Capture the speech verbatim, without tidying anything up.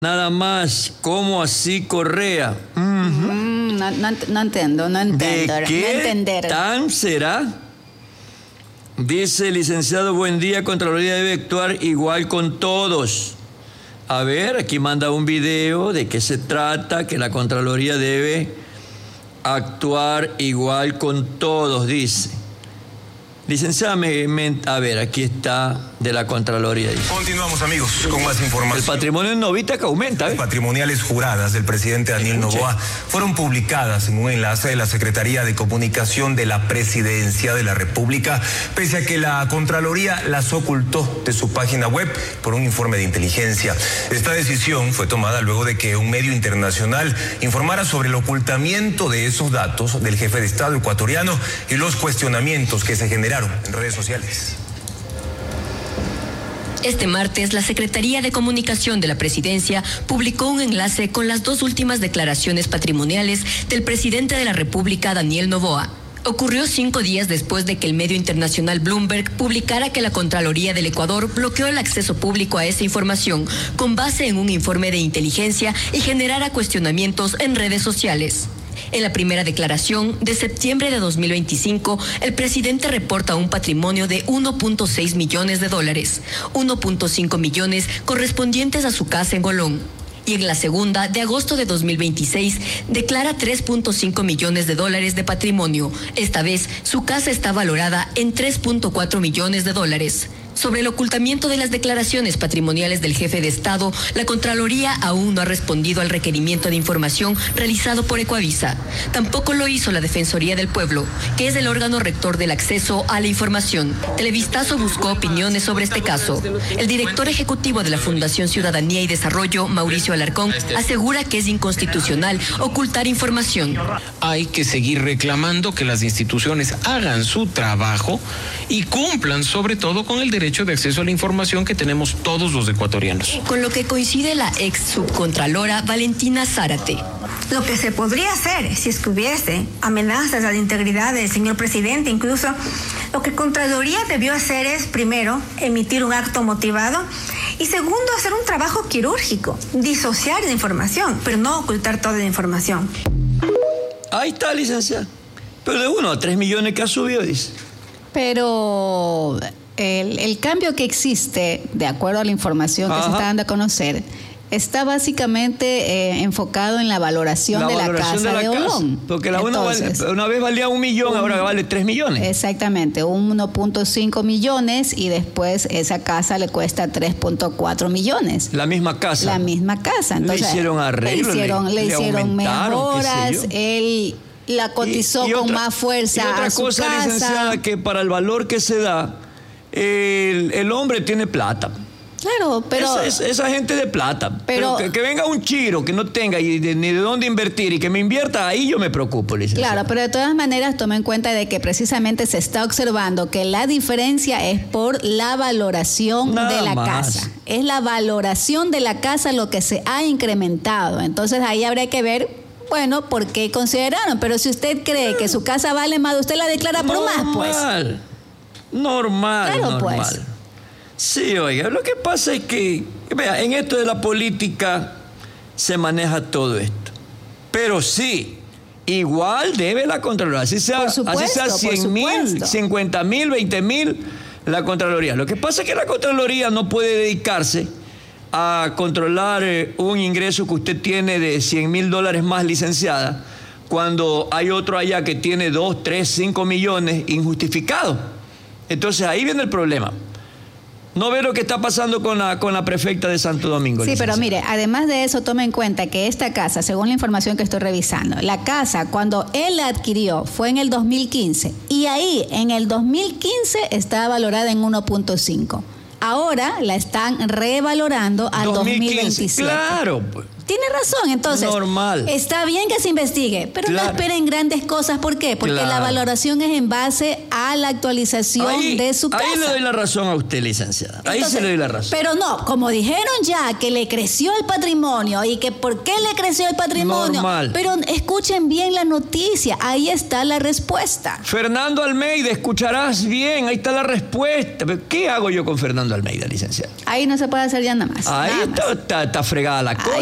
Nada más, ¿cómo así Correa? Uh-huh. Mm, no, no, no entiendo, no entiendo. ¿De qué no entender. tan será? Dice el licenciado Buendía, Contraloría debe actuar igual con todos. A ver, aquí manda un video de qué se trata, que la Contraloría debe actuar igual con todos, dice. Licenciada, me, me, a ver, aquí está de la Contraloría. Dice. Continuamos, amigos, con más información. El patrimonio en Novita que aumenta. ¿eh? Las patrimoniales juradas del presidente Daniel Escuche. Noboa fueron publicadas en un enlace de la Secretaría de Comunicación de la Presidencia de la República, pese a que la Contraloría las ocultó de su página web por un informe de inteligencia. Esta decisión fue tomada luego de que un medio internacional informara sobre el ocultamiento de esos datos del jefe de Estado ecuatoriano y los cuestionamientos que se generaron en redes sociales. Este martes, la Secretaría de Comunicación de la Presidencia publicó un enlace con las dos últimas declaraciones patrimoniales del presidente de la República, Daniel Noboa. Ocurrió cinco días después de que el medio internacional Bloomberg publicara que la Contraloría del Ecuador bloqueó el acceso público a esa información con base en un informe de inteligencia y generara cuestionamientos en redes sociales. En la primera declaración, de septiembre de dos mil veinticinco, el presidente reporta un patrimonio de uno punto seis millones de dólares, uno punto cinco millones correspondientes a su casa en Golón. Y en la segunda, de agosto de dos mil veintiséis, declara tres punto cinco millones de dólares de patrimonio. Esta vez, su casa está valorada en tres punto cuatro millones de dólares. Sobre el ocultamiento de las declaraciones patrimoniales del jefe de Estado, la Contraloría aún no ha respondido al requerimiento de información realizado por Ecuavisa. Tampoco lo hizo la Defensoría del Pueblo, que es el órgano rector del acceso a la información. Televistazo buscó opiniones sobre este caso. El director ejecutivo de la Fundación Ciudadanía y Desarrollo, Mauricio Alarcón, asegura que es inconstitucional ocultar información. Hay que seguir reclamando que las instituciones hagan su trabajo y cumplan sobre todo con el derecho de acceso a la información que tenemos todos los ecuatorianos. Con lo que coincide la ex subcontralora Valentina Zárate. Lo que se podría hacer si es que hubiese amenazas a la integridad del señor presidente, incluso lo que Contraloría debió hacer es, primero, emitir un acto motivado y segundo, hacer un trabajo quirúrgico, disociar la información, pero no ocultar toda la información. Ahí está, licenciada. Pero de uno a tres millones que ha subido, dice. Pero el, el cambio que existe, de acuerdo a la información Ajá. que se está dando a conocer, está básicamente eh, enfocado en la valoración, la de, valoración la de la casa de, de Olón. Porque la Entonces, una, vale, una vez valía un millón, un, ahora vale tres millones. Exactamente, uno punto cinco millones y después esa casa le cuesta tres punto cuatro millones. La misma casa. La misma casa. Entonces, le hicieron arreglos. Le hicieron, le, le hicieron mejoras, él la cotizó y, y con otra, más fuerza. Y otra a su cosa, casa. licenciada, que para el valor que se da, el, el hombre tiene plata. Claro, pero... Esa, esa gente de plata. Pero, pero que, que venga un chiro que no tenga y de, ni de dónde invertir y que me invierta, ahí yo me preocupo, licenciada. Claro, pero de todas maneras toma en cuenta de que precisamente se está observando que la diferencia es por la valoración Nada de la más. casa. Es la valoración de la casa lo que se ha incrementado. Entonces ahí habría que ver, bueno, por qué consideraron. Pero si usted cree que su casa vale más, usted la declara por normal, más, pues. Normal, normal, claro, normal. Pues. Sí, oiga, lo que pasa es que, vea, en esto de la política se maneja todo esto. Pero sí, igual debe la Contraloría. Así sea, por supuesto, así sea cien mil, cincuenta mil, veinte mil, la Contraloría. Lo que pasa es que la Contraloría no puede dedicarse a controlar eh, un ingreso que usted tiene de cien mil dólares más, licenciada, cuando hay otro allá que tiene dos, tres, cinco millones injustificados. Entonces ahí viene el problema. No ve lo que está pasando con la, con la prefecta de Santo Domingo. Sí, licenciada. pero mire, además de eso, tome en cuenta que esta casa, según la información que estoy revisando, la casa cuando él la adquirió fue en el dos mil quince y ahí en el dos mil quince estaba valorada en uno punto cinco. Ahora la están revalorando al dos mil veintisiete. Claro. Tiene razón, entonces. Normal. Está bien que se investigue, pero claro. no esperen grandes cosas. ¿Por qué? Porque claro. la valoración es en base a la actualización ahí, de su casa. Ahí le doy la razón a usted, licenciada. Ahí entonces, se le doy la razón. Pero no, como dijeron ya que le creció el patrimonio y que por qué le creció el patrimonio. Normal. Pero escuchen bien la noticia, ahí está la respuesta. Fernando Almeida, escucharás bien, ahí está la respuesta. ¿Pero qué hago yo con Fernando Almeida, licenciada? Ahí no se puede hacer ya nada más. Ahí nada está, más. Está, está fregada la cosa.